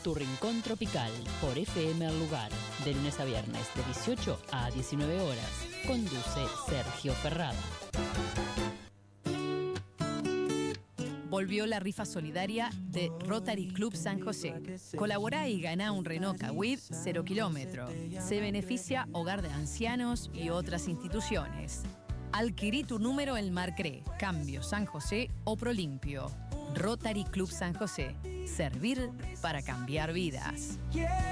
Tu Rincón Tropical, por FM El Lugar, de lunes a viernes de 18 a 19 horas. Conduce Sergio Ferrada. Volvió la rifa solidaria de Rotary Club San José. Colaborá y ganá un Renault Kwid 0 kilómetro. Se beneficia Hogar de Ancianos y otras instituciones. Adquirí tu número en Marcré, Cambio San José o Prolimpio. Rotary Club San José. Servir para cambiar vidas.